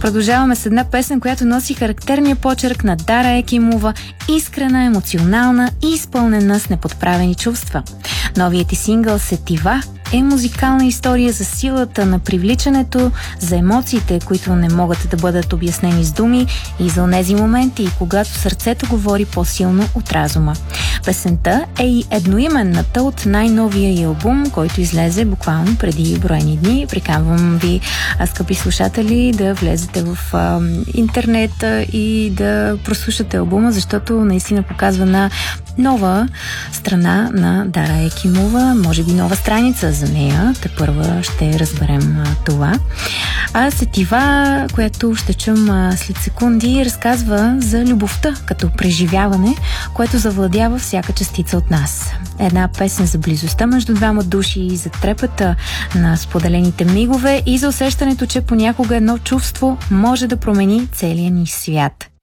Продължаваме с една песен, която носи характерния почерк на Дара Екимова, искрена, емоционална и изпълнена с неподправени чувства. Новият ти сингъл "Сетива" е музикална история за силата на привличането, за емоциите, които не могат да бъдат обяснени с думи, и за онези моменти, когато сърцето говори по-силно от разума. Песента е и едноименната от най-новия й албум, който излезе буквално преди броени дни. Приканвам ви, скъпи слушатели, да влезете в интернет и да прослушате албума, защото наистина показва на нова страна на Дара Екимова, може би нова страница за нея. Тепърва ще разберем това. А "Сетива", която ще чум след секунди, разказва за любовта като преживяване, което завладява всяка частица от нас. Една песен за близостта между двама души, за трепета на споделените мигове и за усещането, че понякога едно чувство може да промени целия ни свят.